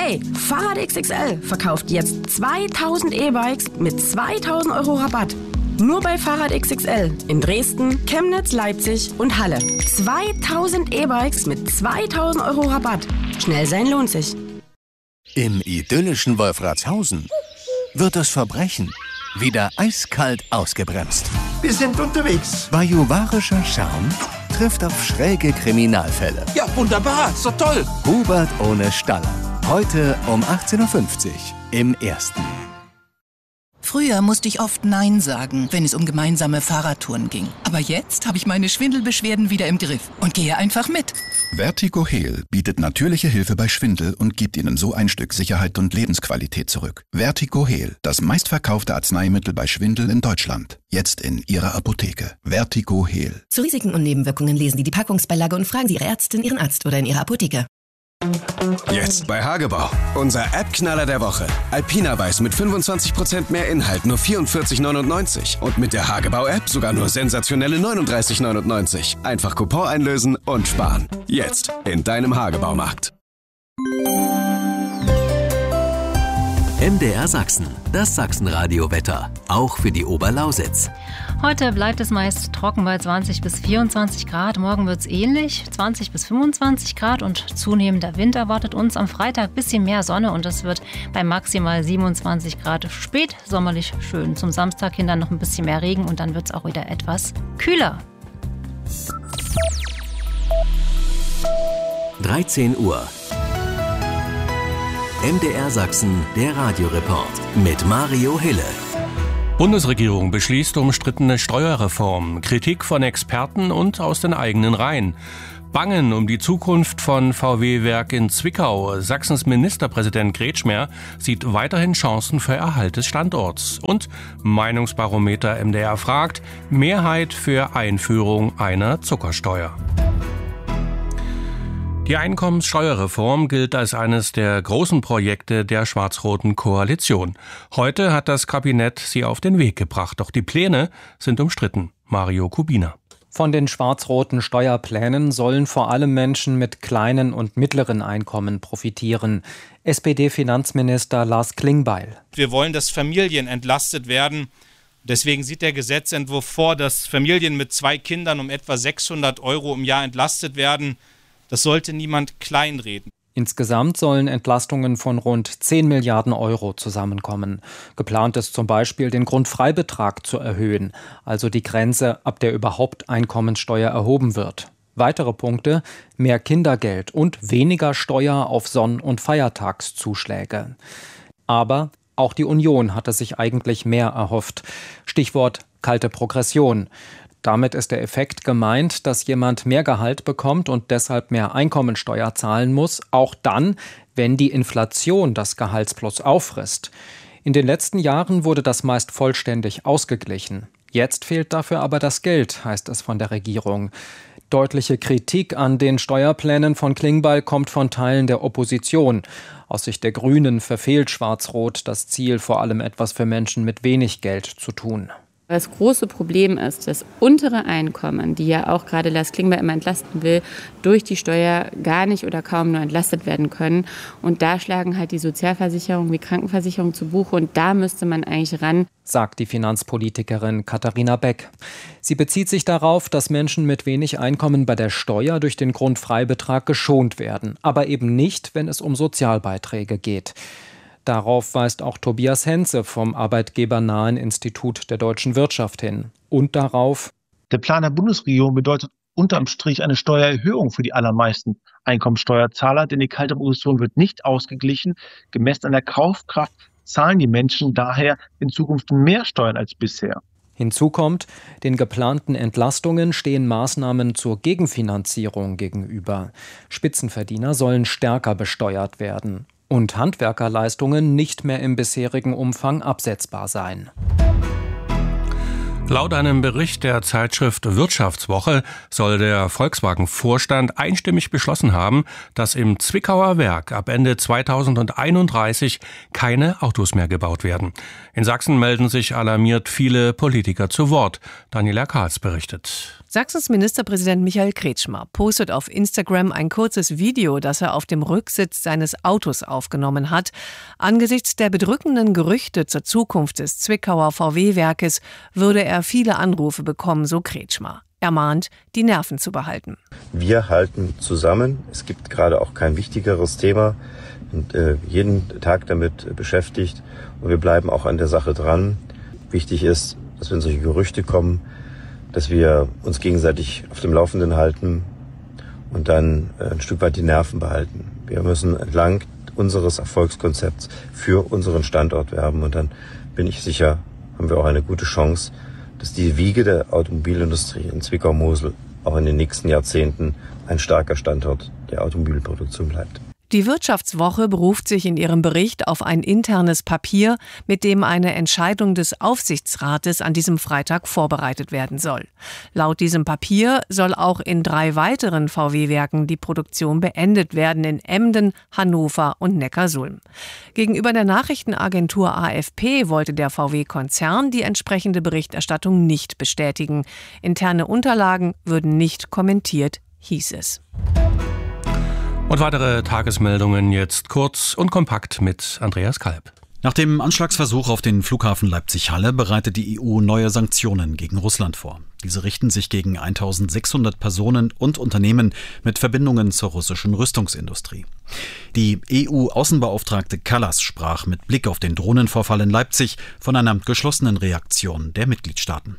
Hey, Fahrrad XXL verkauft jetzt 2000 E-Bikes mit 2000 € Rabatt. Nur bei Fahrrad XXL in Dresden, Chemnitz, Leipzig und Halle. 2000 E-Bikes mit 2000 € Rabatt. Schnell sein lohnt sich. Im idyllischen Wolfratshausen wird das Verbrechen wieder eiskalt ausgebremst. Wir sind unterwegs. Bajuwarischer Charme trifft auf schräge Kriminalfälle. Ja, wunderbar, so toll. Hubert ohne Staller. Heute um 18:50 Uhr im Ersten. Früher musste ich oft Nein sagen, wenn es um gemeinsame Fahrradtouren ging. Aber jetzt habe ich meine Schwindelbeschwerden wieder im Griff und gehe einfach mit. Vertigo Heal bietet natürliche Hilfe bei Schwindel und gibt Ihnen so ein Stück Sicherheit und Lebensqualität zurück. Vertigo Heal, das meistverkaufte Arzneimittel bei Schwindel in Deutschland. Jetzt in Ihrer Apotheke. Vertigo Heal. Zu Risiken und Nebenwirkungen lesen Sie die Packungsbeilage und fragen Sie Ihre Ärztin, Ihren Arzt oder in Ihrer Apotheke. Jetzt bei Hagebau. Unser App-Knaller der Woche. Alpina Weiß mit 25% mehr Inhalt, nur 44,99. Und mit der Hagebau-App sogar nur sensationelle 39,99. Einfach Coupon einlösen und sparen. Jetzt in deinem Hagebaumarkt. MDR Sachsen, das Sachsenradio-Wetter, auch für die Oberlausitz. Heute bleibt es meist trocken bei 20 bis 24 Grad. Morgen wird es ähnlich, 20 bis 25 Grad und zunehmender Wind erwartet uns. Am Freitag ein bisschen mehr Sonne und es wird bei maximal 27 Grad spät sommerlich schön. Zum Samstag hin dann noch ein bisschen mehr Regen und dann wird es auch wieder etwas kühler. 13 Uhr. MDR Sachsen, der Radioreport mit Mario Hille. Bundesregierung beschließt umstrittene Steuerreform. Kritik von Experten und aus den eigenen Reihen. Bangen um die Zukunft von VW-Werk in Zwickau. Sachsens Ministerpräsident Kretschmer sieht weiterhin Chancen für Erhalt des Standorts. Und Meinungsbarometer MDR fragt, Mehrheit für Einführung einer Zuckersteuer. Die Einkommenssteuerreform gilt als eines der großen Projekte der schwarz-roten Koalition. Heute hat das Kabinett sie auf den Weg gebracht, doch die Pläne sind umstritten. Mario Kubina. Von den schwarz-roten Steuerplänen sollen vor allem Menschen mit kleinen und mittleren Einkommen profitieren. SPD-Finanzminister Lars Klingbeil. Wir wollen, dass Familien entlastet werden. Deswegen sieht der Gesetzentwurf vor, dass Familien mit 2 Kindern um etwa 600 € im Jahr entlastet werden. Das sollte niemand kleinreden. Insgesamt sollen Entlastungen von rund 10 Milliarden € zusammenkommen. Geplant ist zum Beispiel, den Grundfreibetrag zu erhöhen, also die Grenze, ab der überhaupt Einkommenssteuer erhoben wird. Weitere Punkte: mehr Kindergeld und weniger Steuer auf Sonn- und Feiertagszuschläge. Aber auch die Union hatte sich eigentlich mehr erhofft. Stichwort kalte Progression. Damit ist der Effekt gemeint, dass jemand mehr Gehalt bekommt und deshalb mehr Einkommensteuer zahlen muss, auch dann, wenn die Inflation das Gehaltsplus auffrisst. In den letzten Jahren wurde das meist vollständig ausgeglichen. Jetzt fehlt dafür aber das Geld, heißt es von der Regierung. Deutliche Kritik an den Steuerplänen von Klingbeil kommt von Teilen der Opposition. Aus Sicht der Grünen verfehlt Schwarz-Rot das Ziel, vor allem etwas für Menschen mit wenig Geld zu tun. Das große Problem ist, dass untere Einkommen, die ja auch gerade Lars Klingbeil immer entlasten will, durch die Steuer gar nicht oder kaum nur entlastet werden können. Und da schlagen halt die Sozialversicherungen wie Krankenversicherung zu Buche und da müsste man eigentlich ran, sagt die Finanzpolitikerin Katharina Beck. Sie bezieht sich darauf, dass Menschen mit wenig Einkommen bei der Steuer durch den Grundfreibetrag geschont werden, aber eben nicht, wenn es um Sozialbeiträge geht. Darauf weist auch Tobias Henze vom arbeitgebernahen Institut der deutschen Wirtschaft hin. Und darauf: Der Plan der Bundesregierung bedeutet unterm Strich eine Steuererhöhung für die allermeisten Einkommensteuerzahler, denn die kalte Progression wird nicht ausgeglichen. Gemessen an der Kaufkraft zahlen die Menschen daher in Zukunft mehr Steuern als bisher. Hinzu kommt, den geplanten Entlastungen stehen Maßnahmen zur Gegenfinanzierung gegenüber. Spitzenverdiener sollen stärker besteuert werden. Und Handwerkerleistungen nicht mehr im bisherigen Umfang absetzbar sein. Laut einem Bericht der Zeitschrift Wirtschaftswoche soll der Volkswagen-Vorstand einstimmig beschlossen haben, dass im Zwickauer Werk ab Ende 2031 keine Autos mehr gebaut werden. In Sachsen melden sich alarmiert viele Politiker zu Wort. Daniela Karls berichtet. Sachsens Ministerpräsident Michael Kretschmer postet auf Instagram ein kurzes Video, das er auf dem Rücksitz seines Autos aufgenommen hat. Angesichts der bedrückenden Gerüchte zur Zukunft des Zwickauer VW-Werkes würde er viele Anrufe bekommen, so Kretschmer. Er mahnt, die Nerven zu behalten. Wir halten zusammen. Es gibt gerade auch kein wichtigeres Thema und jeden Tag damit beschäftigt. Und wir bleiben auch an der Sache dran. Wichtig ist, dass wenn solche Gerüchte kommen, dass wir uns gegenseitig auf dem Laufenden halten und dann ein Stück weit die Nerven behalten. Wir müssen entlang unseres Erfolgskonzepts für unseren Standort werben und dann bin ich sicher, haben wir auch eine gute Chance, dass die Wiege der Automobilindustrie in Zwickau-Mosel auch in den nächsten Jahrzehnten ein starker Standort der Automobilproduktion bleibt. Die Wirtschaftswoche beruft sich in ihrem Bericht auf ein internes Papier, mit dem eine Entscheidung des Aufsichtsrates an diesem Freitag vorbereitet werden soll. Laut diesem Papier soll auch in 3 weiteren VW-Werken die Produktion beendet werden, in Emden, Hannover und Neckarsulm. Gegenüber der Nachrichtenagentur AFP wollte der VW-Konzern die entsprechende Berichterstattung nicht bestätigen. Interne Unterlagen würden nicht kommentiert, hieß es. Und weitere Tagesmeldungen jetzt kurz und kompakt mit Andreas Kalb. Nach dem Anschlagsversuch auf den Flughafen Leipzig-Halle bereitet die EU neue Sanktionen gegen Russland vor. Diese richten sich gegen 1600 Personen und Unternehmen mit Verbindungen zur russischen Rüstungsindustrie. Die EU-Außenbeauftragte Kallas sprach mit Blick auf den Drohnenvorfall in Leipzig von einer geschlossenen Reaktion der Mitgliedstaaten.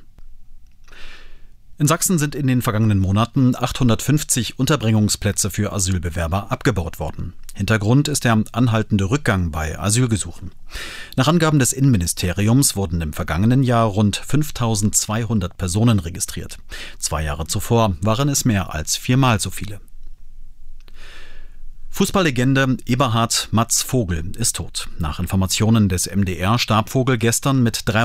In Sachsen sind in den vergangenen Monaten 850 Unterbringungsplätze für Asylbewerber abgebaut worden. Hintergrund ist der anhaltende Rückgang bei Asylgesuchen. Nach Angaben des Innenministeriums wurden im vergangenen Jahr rund 5.200 Personen registriert. 2 Jahre zuvor waren es mehr als 4-mal so viele. Fußballlegende Eberhard Matz Vogel ist tot. Nach Informationen des MDR starb Vogel gestern mit